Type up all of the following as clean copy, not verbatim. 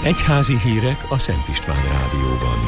Egyházi hírek a Szent István Rádióban.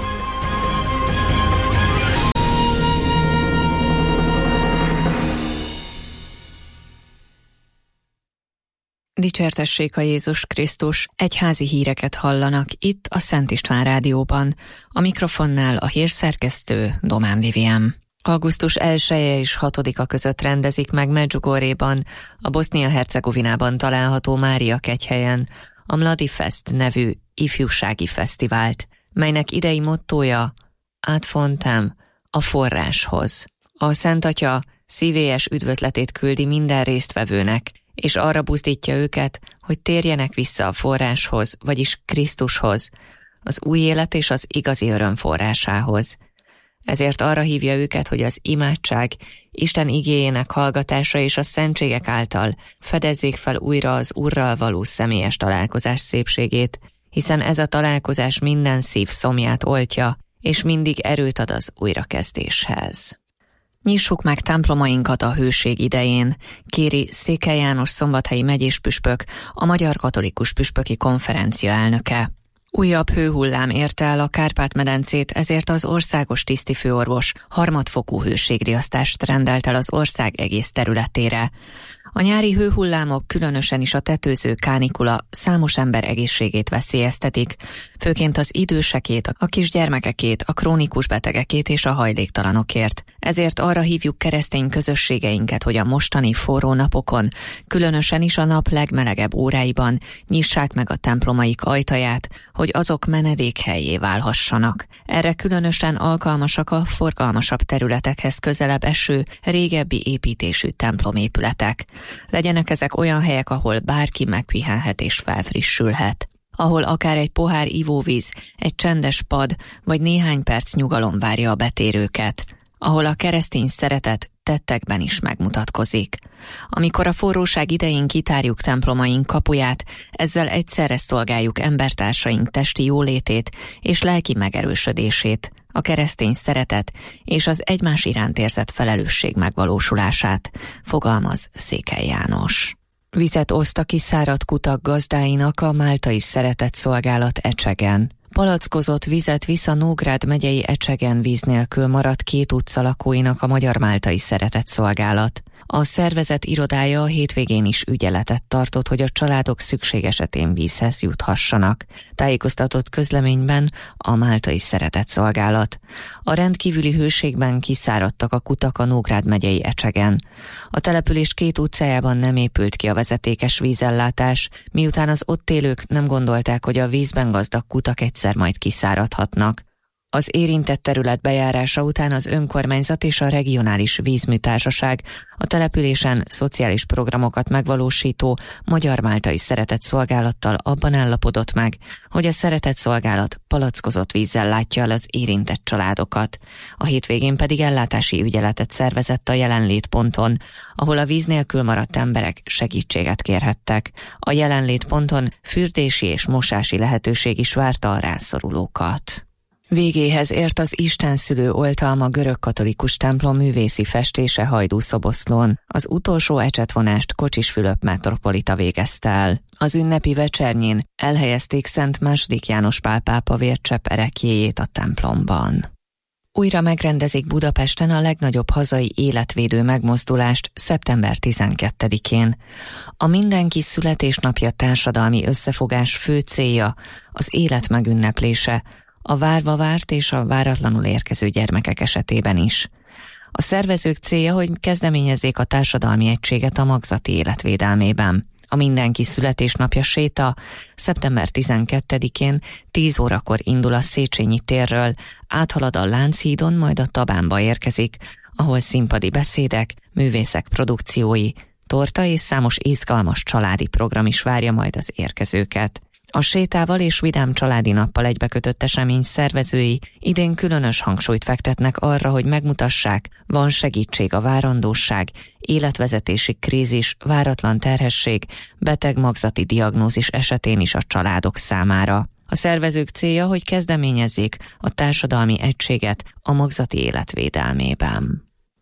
Dicsértessék a Jézus Krisztus, egyházi híreket hallanak itt a Szent István Rádióban. A mikrofonnál a hírszerkesztő Domán Vivien. Augusztus 1-e és 6-a között rendezik meg Medjugorjéban, a Bosznia-Hercegovinában található Mária kegyhelyen a Mladi Fest nevű ifjúsági fesztivált, melynek idei mottója Ad fontem, a forráshoz. A Szent Atya szívélyes üdvözletét küldi minden résztvevőnek, és arra buzdítja őket, hogy térjenek vissza a forráshoz, vagyis Krisztushoz, az új élet és az igazi öröm forrásához. Ezért arra hívja őket, hogy az imádság, Isten igéjének hallgatása és a szentségek által fedezzék fel újra az Úrral való személyes találkozás szépségét, hiszen ez a találkozás minden szív szomját oltja, és mindig erőt ad az újrakezdéshez. Nyissuk meg templomainkat a hőség idején, kéri Székely János szombathelyi megyéspüspök, a Magyar Katolikus Püspöki Konferencia elnöke. Újabb hőhullám érte el a Kárpát-medencét, ezért az országos tisztifőorvos harmadfokú hőségriasztást rendelt el az ország egész területére. A nyári hőhullámok, különösen is a tetőző kánikula számos ember egészségét veszélyeztetik, főként az idősekét, a kisgyermekekét, a krónikus betegekét és a hajléktalanokért. Ezért arra hívjuk keresztény közösségeinket, hogy a mostani forró napokon, különösen is a nap legmelegebb óráiban nyissák meg a templomaik ajtaját, hogy azok menedékhelyé válhassanak. Erre különösen alkalmasak a forgalmasabb területekhez közelebb eső, régebbi építésű templomépületek. Legyenek ezek olyan helyek, ahol bárki megpihenhet és felfrissülhet. Ahol akár egy pohár ivóvíz, egy csendes pad vagy néhány perc nyugalom várja a betérőket. Ahol a keresztény szeretet tettekben is megmutatkozik. Amikor a forróság idején kitárjuk templomaink kapuját, ezzel egyszerre szolgáljuk embertársaink testi jólétét és lelki megerősödését, a keresztény szeretet és az egymás iránt érzett felelősség megvalósulását, fogalmaz Székely János. Vizet oszt a kiszáradt kutak gazdáinak a Máltai Szeretett Szolgálat Ecsegen. Palackozott vizet visz a Nógrád megyei Ecsegen víz nélkül maradt 2 utca lakóinak a Magyar Máltai Szeretett Szolgálat. A szervezet irodája a hétvégén is ügyeletet tartott, hogy a családok szükség esetén vízhez juthassanak. Tájékoztatott közleményben a Máltai Szeretett Szolgálat. A rendkívüli hőségben kiszáradtak a kutak a Nógrád megyei Ecsegen. A település 2 utcájában nem épült ki a vezetékes vízellátás, miután az ott élők nem gondolták, hogy a vízben gazdag kutak egyszer majd kiszáradhatnak. Az érintett terület bejárása után az önkormányzat és a regionális vízműtársaság a településen szociális programokat megvalósító Magyar Máltai Szeretett Szolgálattal abban állapodott meg, hogy a Szeretett Szolgálat palackozott vízzel látja el az érintett családokat. A hétvégén pedig ellátási ügyeletet szervezett a jelenlétponton, ahol a víz nélkül maradt emberek segítséget kérhettek. A jelenlétponton fürdési és mosási lehetőség is várta a rászorulókat. Végéhez ért az Istenszülő oltalma görögkatolikus templom művészi festése Hajdúszoboszlón. Az utolsó ecsetvonást Kocsis Fülöp metropolita végezte el. Az ünnepi vecsernyén elhelyezték Szent II. János Pál pápa vércsepp ereklyéjét a templomban. Újra megrendezik Budapesten a legnagyobb hazai életvédő megmozdulást szeptember 12-én. A Mindenki születésnapja társadalmi összefogás fő célja az élet megünneplése, a várva várt és a váratlanul érkező gyermekek esetében is. A szervezők célja, hogy kezdeményezzék a társadalmi egységet a magzati életvédelmében. A Mindenki születésnapja séta szeptember 12-én 10 órakor indul a Széchenyi térről, áthalad a Lánchídon, majd a Tabánba érkezik, ahol színpadi beszédek, művészek produkciói, torta és számos izgalmas családi program is várja majd az érkezőket. A sétával és vidám családi nappal egybekötött esemény szervezői idén különös hangsúlyt fektetnek arra, hogy megmutassák, van segítség a várandóság, életvezetési krízis, váratlan terhesség, beteg magzati diagnózis esetén is a családok számára. A szervezők célja, hogy kezdeményezzék a társadalmi egységet a magzati élet védelmében.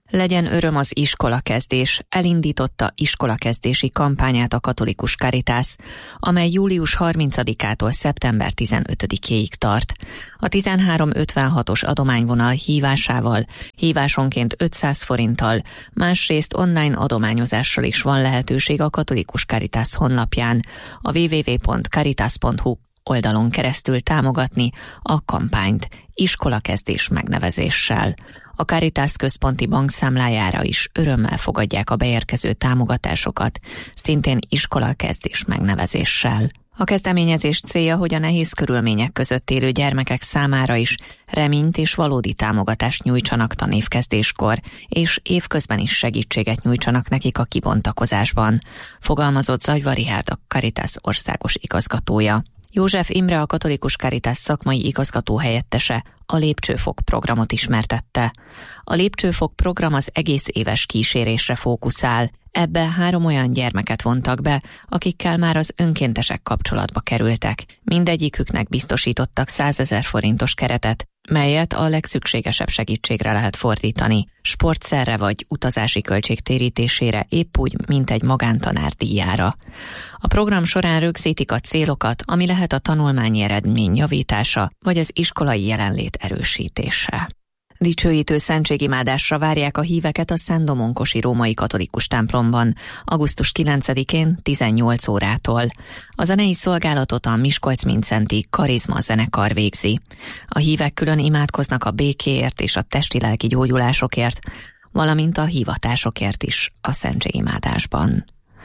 Legyen öröm az iskolakezdés, elindította iskolakezdési kampányát a Katolikus Caritas, amely július 30-ától szeptember 15-éig tart. A 1356-os adományvonal hívásával, hívásonként 500 forinttal, másrészt online adományozással is van lehetőség a Katolikus Caritas honlapján, a www.caritas.hu oldalon keresztül támogatni a kampányt iskolakezdés megnevezéssel. A Caritas központi bankszámlájára is örömmel fogadják a beérkező támogatásokat, szintén iskolakezdés megnevezéssel. A kezdeményezés célja, hogy a nehéz körülmények között élő gyermekek számára is reményt és valódi támogatást nyújtsanak tanévkezdéskor, és évközben is segítséget nyújtsanak nekik a kibontakozásban, fogalmazott Zagyva Richárd, a Caritas országos igazgatója. József Imre, a Katolikus Caritas szakmai igazgató helyettese a Lépcsőfok programot ismertette. A Lépcsőfok program az egész éves kísérésre fókuszál. Ebbe 3 olyan gyermeket vontak be, akikkel már az önkéntesek kapcsolatba kerültek. Mindegyiküknek biztosítottak 100 000 forintos keretet, melyet a legszükségesebb segítségre lehet fordítani, sportszerre vagy utazási költség térítésére, épp úgy, mint egy magántanár díjára. A program során rögzítik a célokat, ami lehet a tanulmányi eredmény javítása, vagy az iskolai jelenlét erősítése. Dicsőítő szentségimádásra várják a híveket a Szent-Domonkosi római katolikus templomban, augusztus 9-én 18 órától. A zenei szolgálatot a Miskolc-Mindszenty Karizma zenekar végzi. A hívek külön imádkoznak a békéért és a testi-lelki gyógyulásokért, valamint a hivatásokért is a szentségimádásban.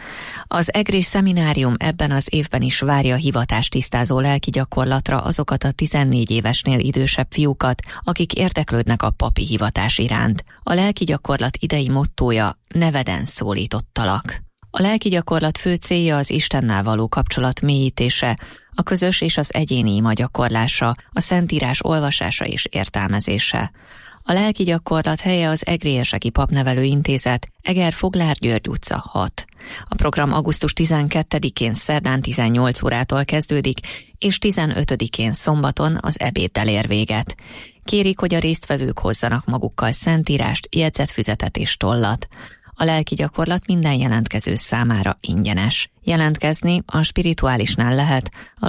Az egri szeminárium ebben az évben is várja hivatástisztázó lelki gyakorlatra azokat a 14 évesnél idősebb fiúkat, akik érdeklődnek a papi hivatás iránt. A lelki gyakorlat idei mottója: neveden szólítottalak. A lelki gyakorlat fő célja az Istennel való kapcsolat mélyítése, a közös és az egyéni ima gyakorlása, a Szentírás olvasása és értelmezése. A lelki gyakorlat helye az Egrérseki Papnevelő Intézet, Eger-Foglár György utca 6. A program augusztus 12-én szerdán 18 órától kezdődik, és 15-én szombaton az ebéddel ér véget. Kérik, hogy a résztvevők hozzanak magukkal szentírást, jegyzetfüzetet és tollat. A lelki gyakorlat minden jelentkező számára ingyenes. Jelentkezni a Spirituálisnál lehet a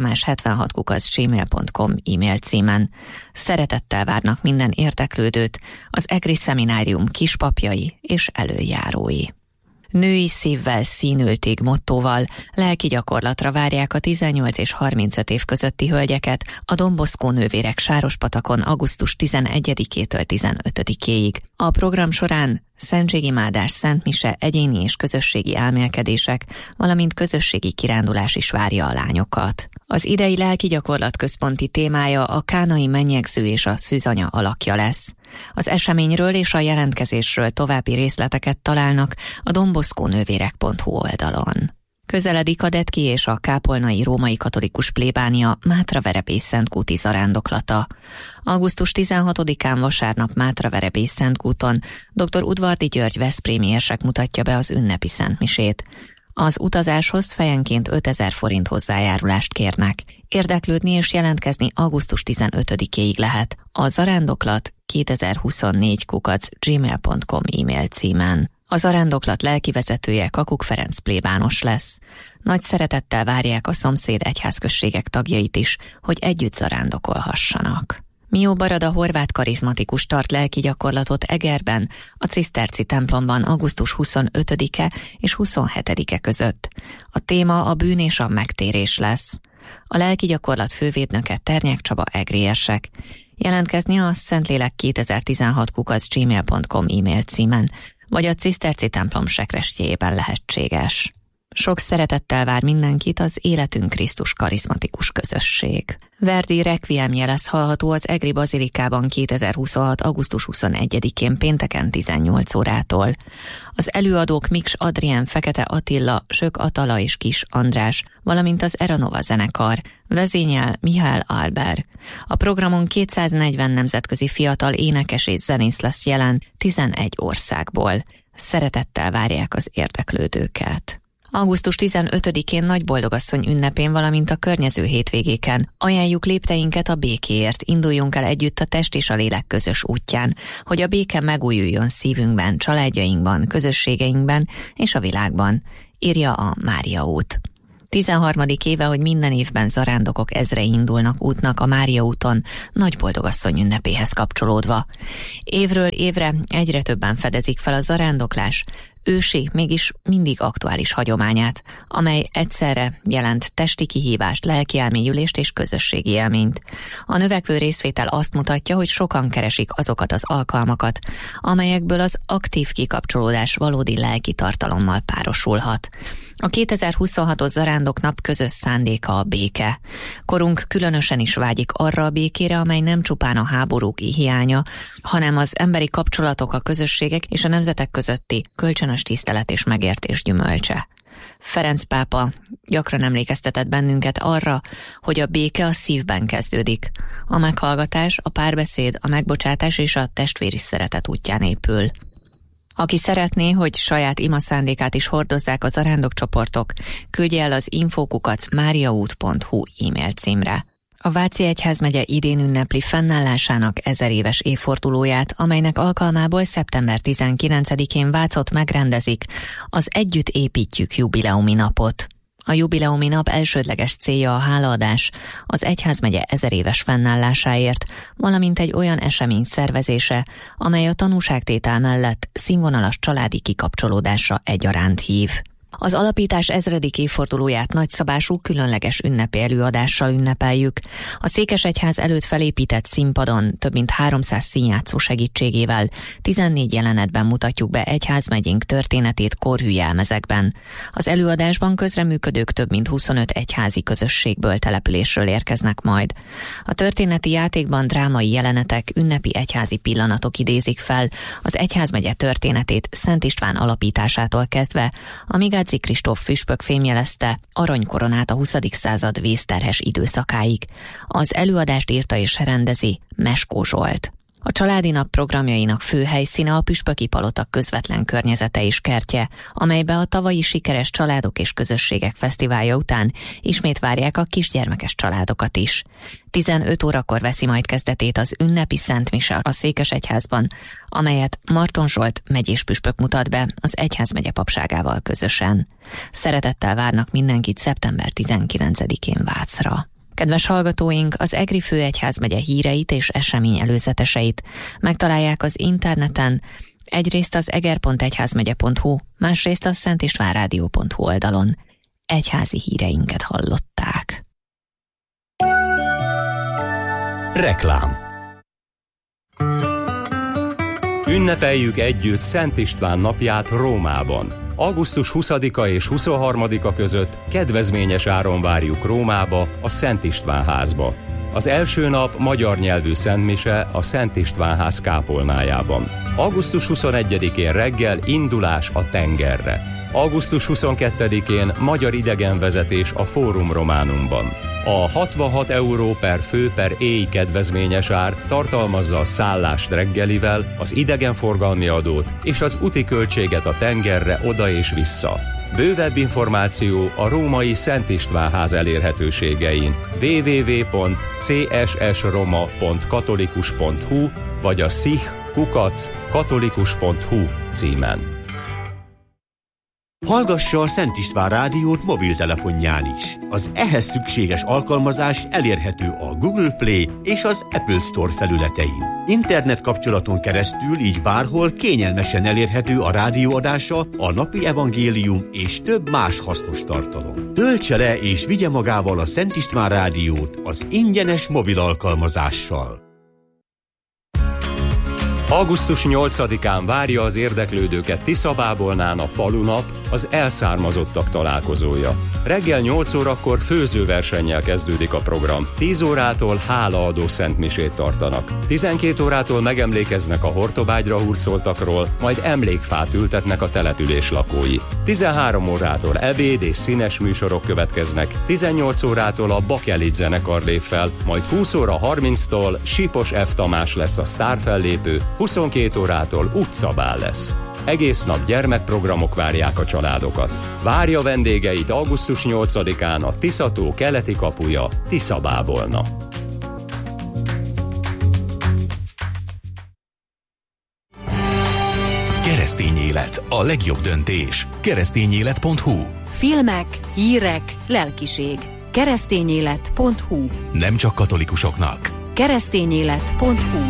lócitamás76@gmail.com e-mail címen. Szeretettel várnak minden érdeklődőt az egri szeminárium kispapjai és előjárói. Női szívvel színültig mottóval lelki gyakorlatra várják a 18 és 35 év közötti hölgyeket a Don Bosco nővérek Sárospatakon augusztus 11-től 15-éig. A program során szentségimádás, szentmise, egyéni és közösségi elmélkedések, valamint közösségi kirándulás is várja a lányokat. Az idei lelki gyakorlat központi témája a kánai mennyegző és a szűzanya alakja lesz. Az eseményről és a jelentkezésről további részleteket találnak a donbosconővérek.hu oldalon. Közeledik a Detki és a kápolnai római katolikus plébánia Mátraverepész-Szentkúti zarándoklata. Augusztus 16-án vasárnap Mátraverepész-Szentkúton dr. Udvardi György veszprémi érsek mutatja be az ünnepi szentmisét. Az utazáshoz fejenként 5000 forint hozzájárulást kérnek. Érdeklődni és jelentkezni augusztus 15-éig lehet. A zarándoklat 2024@gmail.com e-mail címen. A zarándoklat lelkivezetője Kakuk Ferenc plébános lesz. Nagy szeretettel várják a szomszéd egyházközségek tagjait is, hogy együtt zarándokolhassanak. Mió Barada horvát karizmatikus tart lelki gyakorlatot Egerben, a Ciszterci templomban augusztus 25-e és 27-e között. A téma a bűn és a megtérés lesz. A lelki gyakorlat fővédnöke Ternyák Csaba egrérsek. Jelentkezni a szentlélek2016@gmail.com e-mail címen, vagy a Ciszterci templom sekrestjében lehetséges. Sok szeretettel vár mindenkit az Életünk Krisztus karizmatikus közösség. Verdi requiemje lesz hallható az Egri Bazilikában 2026. augusztus 21-én pénteken 18 órától. Az előadók Miks Adrien, Fekete Attila, Sök Atala és Kis András, valamint az Eranova zenekar, vezényel Mihály Albert. A programon 240 nemzetközi fiatal énekes és zenész lesz jelen 11 országból. Szeretettel várják az érdeklődőket. Augusztus 15-én Nagyboldogasszony ünnepén, valamint a környező hétvégéken ajánljuk lépteinket a békéért, induljunk el együtt a test és a lélek közös útján, hogy a béke megújuljon szívünkben, családjainkban, közösségeinkben és a világban, írja a Mária út. 13. éve, hogy minden évben zarándokok ezrei indulnak útnak a Mária úton Nagyboldogasszony ünnepéhez kapcsolódva. Évről évre egyre többen fedezik fel a zarándoklás ősi, mégis mindig aktuális hagyományát, amely egyszerre jelent testi kihívást, lelki elmélyülést és közösségi élményt. A növekvő részvétel azt mutatja, hogy sokan keresik azokat az alkalmakat, amelyekből az aktív kikapcsolódás valódi lelki tartalommal párosulhat. A 2026-os Zarándoknap közös szándéka a béke. Korunk különösen is vágyik arra a békére, amely nem csupán a háborúk hiánya, hanem az emberi kapcsolatok, a közösségek és a nemzetek közötti kölcsönös tisztelet és megértés gyümölcse. Ferenc pápa gyakran emlékeztetett bennünket arra, hogy a béke a szívben kezdődik. A meghallgatás, a párbeszéd, a megbocsátás és a testvéri szeretet útján épül. Aki szeretné, hogy saját imaszándékát is hordozzák a zarándokcsoportok, küldje el az info@mariaút.hu e-mail címre. A Váci Egyházmegye idén ünnepli fennállásának 1000 éves évfordulóját, amelynek alkalmából szeptember 19-én Vácot megrendezik az Együtt építjük jubileumi napot. A jubileumi nap elsődleges célja a hálaadás az egyházmegye 1000 éves fennállásáért, valamint egy olyan esemény szervezése, amely a tanúságtétel mellett színvonalas családi kikapcsolódásra egyaránt hív. Az alapítás 1000. évfordulóját nagyszabású, különleges ünnepi előadással ünnepeljük. A Székesegyház előtt felépített színpadon több mint 300 színjátszó segítségével 14 jelenetben mutatjuk be egyházmegyénk történetét korhű jelmezekben. Az előadásban közreműködők több mint 25 egyházi közösségből, településről érkeznek majd. A történeti játékban drámai jelenetek, ünnepi egyházi pillanatok idézik fel az egyházmegye történetét Szent István alapításától kezdve, amíg Gáczi Kristóf püspök fémjelezte aranykoronát a 20. század vészterhes időszakáig. Az előadást írta és rendezi Meskó Zsolt. A családi nap programjainak fő helyszíne a Püspöki Palota közvetlen környezete és kertje, amelybe a tavalyi sikeres családok és közösségek fesztiválja után ismét várják a kisgyermekes családokat is. 15 órakor veszi majd kezdetét az ünnepi Szent Mise a Székesegyházban, amelyet Marton Zsolt megyés püspök mutat be az egyházmegye papságával közösen. Szeretettel várnak mindenkit szeptember 19-én Vácra. Kedves hallgatóink, az Egri Főegyházmegye híreit és esemény előzeteseit megtalálják az interneten, egyrészt az eger.egyházmegye.hu, másrészt a szentistvánradio.hu oldalon. Egyházi híreinket hallották. Reklám. Ünnepeljük együtt Szent István napját Rómában. Augusztus 20-a és 23-a között kedvezményes áron várjuk Rómába, a Szent István házba. Az első nap magyar nyelvű szentmise a Szent István ház kápolnájában. Augusztus 21-én reggel indulás a tengerre. Augusztus 22-én magyar idegenvezetés a Fórum Románumban. A 66 euró per fő per éj kedvezményes ár tartalmazza a szállást reggelivel, az idegenforgalmi adót és az úti költséget a tengerre oda és vissza. Bővebb információ a római Szent István ház elérhetőségein www.cssroma.katolikus.hu vagy a sich@katolikus.hu címen. Hallgassa a Szent István rádiót mobiltelefonján is. Az ehhez szükséges alkalmazás elérhető a Google Play és az Apple Store felületein. Internet kapcsolaton keresztül így bárhol kényelmesen elérhető a rádióadása, a napi evangélium és több más hasznos tartalom. Töltse le és vigye magával a Szent István rádiót az ingyenes mobil alkalmazással. Augusztus 8-án várja az érdeklődőket Tiszabábolnán a falunap, az elszármazottak találkozója. Reggel 8 órakor főzőversennyel kezdődik a program. 10 órától hálaadó szentmisét tartanak. 12 órától megemlékeznek a Hortobágyra hurcoltakról, majd emlékfát ültetnek a település lakói. 13 órától ebéd és színes műsorok következnek. 18 órától a Bakelit zenekar lép fel, majd 20 óra 30-tól Sipos F. Tamás lesz a sztárfellépő, 22 órától utcabál lesz. Egész nap gyermekprogramok várják a családokat. Várja vendégeit augusztus 8-án a Tiszató keleti kapuja, Tiszabábolna. Keresztény élet, a legjobb döntés. Keresztényélet.hu. Filmek, hírek, lelkiség. Keresztényélet.hu. Nem csak katolikusoknak. Keresztényélet.hu.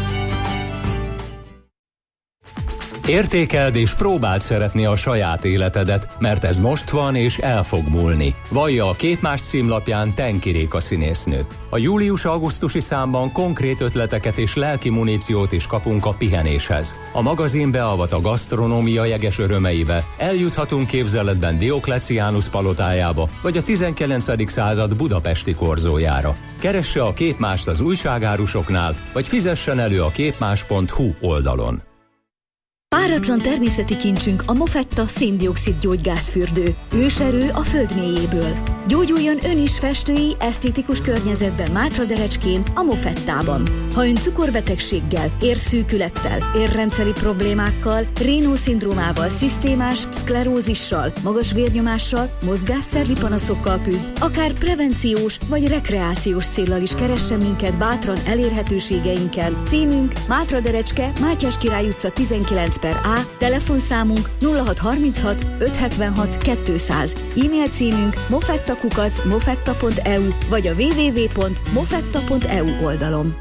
Értékeld és próbáld szeretni a saját életedet, mert ez most van és el fog múlni. Vallja a Képmás címlapján Tenki Réka színésznő. A július-augusztusi számban konkrét ötleteket és lelki muníciót is kapunk a pihenéshez. A magazin beavat a gasztronómia jeges örömeibe, eljuthatunk képzeletben Diokleciánus palotájába, vagy a 19. század budapesti korzójára. Keresse a Képmást az újságárusoknál, vagy fizessen elő a képmás.hu oldalon. Páratlan természeti kincsünk a Mofetta szén-dioxid gyógygázfürdő. Őserő a föld mélyéből. Gyógyuljon ön is festői, esztétikus környezetben Mátraderecskén, a Mofettában. Ha ön cukorbetegséggel, érszűkülettel, érrendszeri problémákkal, Raynaud-szindrómával, szisztémás szklerózissal, magas vérnyomással, mozgásszervi panaszokkal küzd, akár prevenciós vagy rekreációs céllal is keressen minket bátran elérhetőségeinken. Címünk Mátraderecske, Mátyás Király utca 19/A, telefonszámunk 0636 576 200, e-mail címünk mofetta@mofetta.eu vagy a www.mofetta.eu oldalon.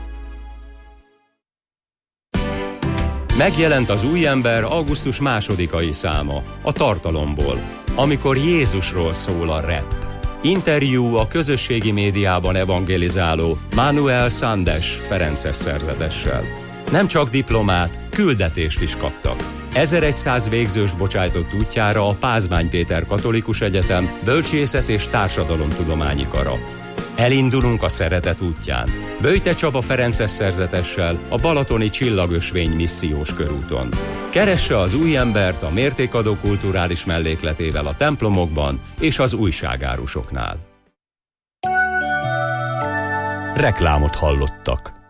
Megjelent az új ember augusztus 2. száma, a Tartalomból, amikor Jézusról szól a rap. Interjú a közösségi médiában evangelizáló Manuel Sandes ferences szerzetessel. Nem csak diplomát, küldetést is kaptak. 1100 végzőst bocsájtott útjára a Pázmány Péter Katolikus Egyetem Bölcsészet és Társadalomtudományi Kara. Elindulunk a szeretet útján. Böjte Csaba ferences szerzetessel a Balatoni Csillagösvény missziós körúton. Keresse az új embert a mértékadó kulturális mellékletével a templomokban és az újságárusoknál. Reklámot hallottak.